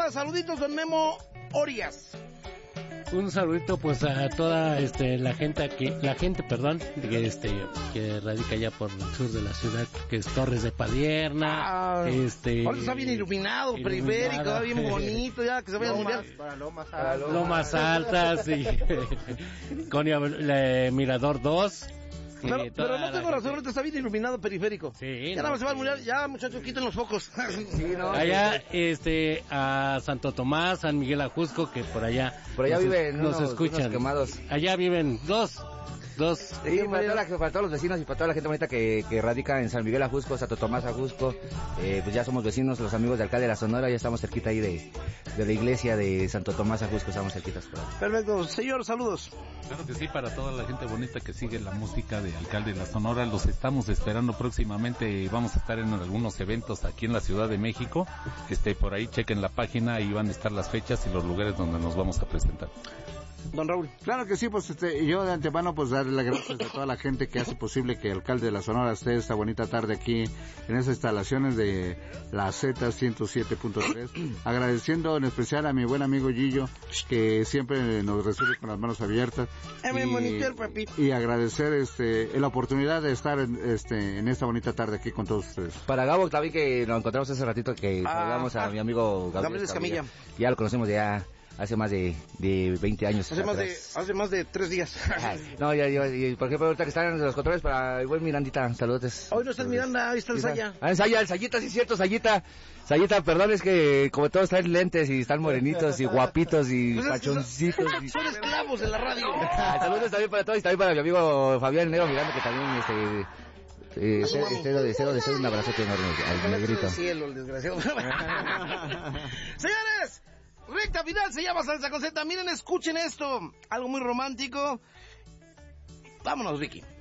ronda de saluditos, don Memo Orias. Un saludito pues a toda la gente que radica allá por el sur de la ciudad, que es Torres de Padierna. Ahora está bien iluminado, periférico, va bien bonito, ya que se vaya a mundial. Lomas Altas y Conia Mirador 2. Pero no tengo razón, ahorita está bien iluminado periférico. Sí, ya nada más se va al mundial, ya muchachos, quiten los focos. Sí, allá, a Santo Tomás, San Miguel Ajusco, que por allá viven nos escuchan. Unos quemados. Allá viven dos. Sí, para todos los vecinos y para toda la gente bonita que radica en San Miguel Ajusco, Santo Tomás Ajusco, pues ya somos vecinos, los amigos de Alcalde de la Sonora, ya estamos cerquita ahí de la iglesia de Santo Tomás Ajusco, estamos cerquitas por ahí. Perfecto, señor, saludos. Claro que sí, para toda la gente bonita que sigue la música de Alcalde de la Sonora, los estamos esperando próximamente, vamos a estar en algunos eventos aquí en la Ciudad de México, por ahí chequen la página y van a estar las fechas y los lugares donde nos vamos a presentar. Don Raúl. Claro que sí, pues yo de antemano pues darle las gracias a toda la gente que hace posible que el Alcalde de la Sonora esté esta bonita tarde aquí en esas instalaciones de la Z107.3, agradeciendo en especial a mi buen amigo Gillo, que siempre nos recibe con las manos abiertas, y agradecer la oportunidad de estar en esta bonita tarde aquí con todos ustedes. Para Gabo también, que nos encontramos hace ratito, que saludamos a mi amigo Gabriel Escamilla. Ya lo conocemos ya hace más de 20 años. Hace más de 3 días. No, y por ejemplo, ahorita que están en los controles, para el buen Mirandita, saludos. Hoy no está el Miranda, ahí está el Saya. El Sayita, sí es cierto, Sayita, perdón, es que como todos traen lentes y están morenitos y guapitos y pues pachoncitos. Son esclavos de la radio. Saludos también para todos y también para mi amigo Fabián Negro Miranda, que también deseo un abrazote enorme al negrito. Cielo, el desgraciado. Señores, recta final se llama Salsa con Z. Miren, escuchen esto, algo muy romántico. Vámonos, Ricky.